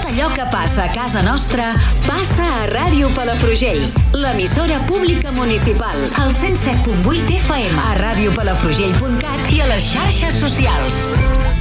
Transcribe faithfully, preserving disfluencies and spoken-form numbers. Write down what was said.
Tot allò que passa a casa nostra passa a Ràdio Palafrugell, l'emissora pública municipal, al cent set punt vuit F M, a ràdio palafrugell punt cat i a les xarxes socials.